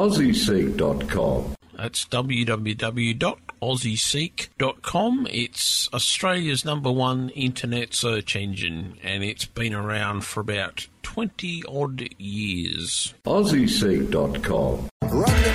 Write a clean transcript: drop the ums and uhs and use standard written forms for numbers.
AussieSeek.com. That's www.aussieseek.com. It's Australia's #1 internet search engine, and it's been around for about 20-odd years. AussieSeek.com. Run the